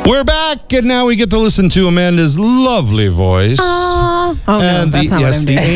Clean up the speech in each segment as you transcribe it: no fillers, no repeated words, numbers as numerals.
We're back, and now we get to listen to Amanda's lovely voice. Oh, no, And that's not what I'm doing.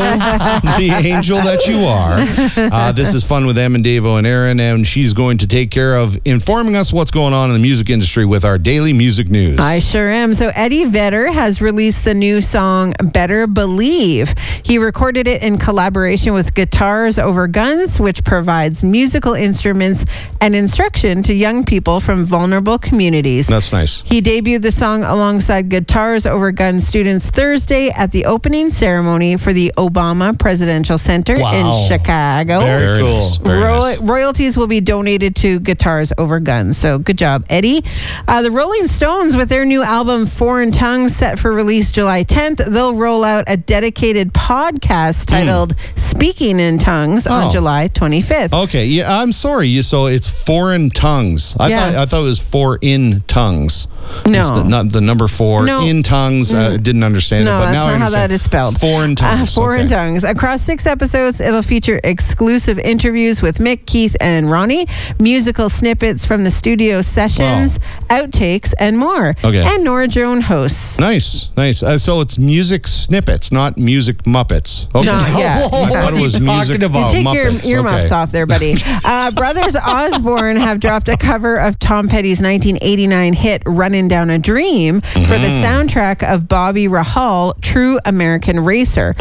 the angel that you are. This is Fun with Em and Davo and Aaron, and she's going to take care of informing us what's going on in the music industry with our daily music news. I sure am. So Eddie Vedder has released the new song Better Believe. He recorded it in collaboration with Guitars Over Guns, which provides musical instruments and instruction to young people from vulnerable communities. That's nice. He debuted the song alongside Guitars Over Guns students Thursday at the opening ceremony for the Obama Presidential Center in Chicago. Very cool. Nice. Very nice. Royalties will be donated to Guitars Over Guns. So good job, Eddie. The Rolling Stones, with their new album Foreign Tongues set for release July 10th, they'll roll out a dedicated podcast titled Speaking in Tongues on July 25th. Okay, yeah, I'm sorry. So it's Foreign Tongues. I thought it was four in tongues. No. It's not the number four. No. In tongues. Didn't understand it. No, But that's now not I how understand. that is spelled. Foreign tongues. Foreign okay. Tongues. Across 6 episodes, it'll feature exclusive interviews with Mick, Keith, and Ronnie, musical snippets from the studio sessions, outtakes, and more. Okay. And Nora Joan hosts. Nice. So it's music snippets, not music Muppets. Okay. No, yeah. I thought it was music about? Take your Muppets. earmuffs off there, buddy. Brothers Osborne have dropped a cover of Tom Petty's 1989 hit Runnin' Down a Dream for the soundtrack of Bobby Rahal, True American Racer.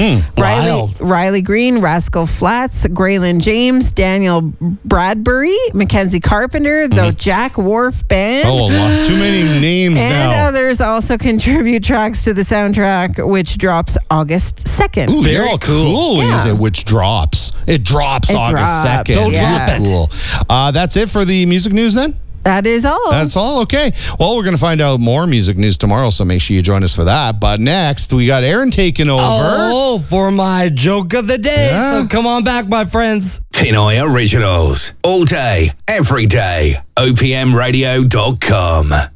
Riley Green, Rascal Flatts, Graylin James, Daniel Bradbury, Mackenzie Carpenter, the Jack Wharf Band. Oh, a lot. Too many names And now. others also contribute tracks to the soundtrack, which drops August 2nd. Ooh, they're Very all cool. cool when you Yeah. say which drops. It drops It August drops. 2nd. Don't drop it. Cool. That's it for the music news then? That is all. That's all? Okay. Well, we're going to find out more music news tomorrow, so make sure you join us for that. But next, we got Aaron taking over. Oh, for my joke of the day. Yeah. So come on back, my friends. Pinoy Originals. All day, every day. OPMradio.com.